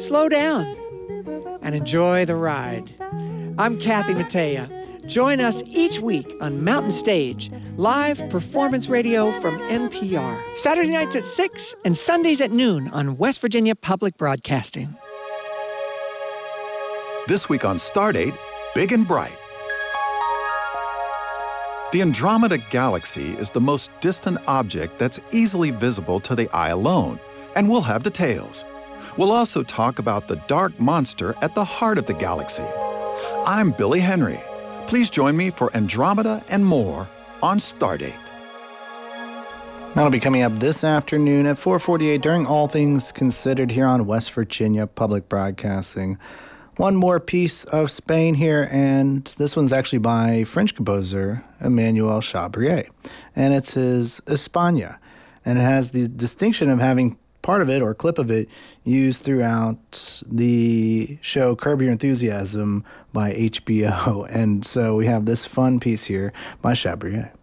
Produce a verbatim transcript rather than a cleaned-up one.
slow down and enjoy the ride. I'm Kathy Mattea. Join us each week on Mountain Stage, live performance radio from N P R. Saturday nights at six and Sundays at noon on West Virginia Public Broadcasting. This week on Stardate, Big and Bright. The Andromeda Galaxy is the most distant object that's easily visible to the eye alone, and we'll have details. We'll also talk about the dark monster at the heart of the galaxy. I'm Billy Henry. Please join me for Andromeda and more on Stardate. That'll be coming up this afternoon at four forty-eight during All Things Considered here on West Virginia Public Broadcasting. One more piece of Spain here, and this one's actually by French composer Emmanuel Chabrier, and it's his España, and it has the distinction of having part of it or a clip of it used throughout the show Curb Your Enthusiasm by H B O, and so we have this fun piece here by Chabrier.